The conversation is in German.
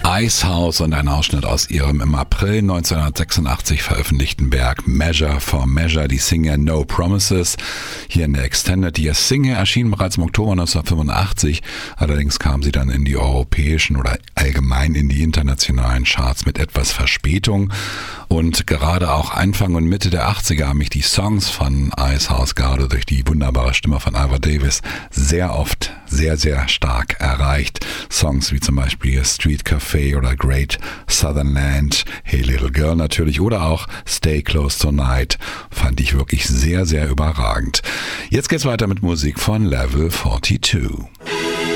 Icehouse und ein Ausschnitt aus ihrem im April 1986 veröffentlichten Werk Measure for Measure, die Single No Promises, hier in der Extended. Die Single erschien bereits im Oktober 1985, allerdings kam sie dann in die europäischen oder allgemein in die internationalen Charts mit etwas Verspätung. Und gerade auch Anfang und Mitte der 80er haben mich die Songs von Icehouse gerade durch die wunderbare Stimme von Ivor Davis sehr oft sehr, sehr stark erreicht. Songs wie zum Beispiel Street Café oder Great Southern Land, Hey Little Girl natürlich oder auch Stay Close Tonight fand ich wirklich sehr, sehr überragend. Jetzt geht's weiter mit Musik von Level 42.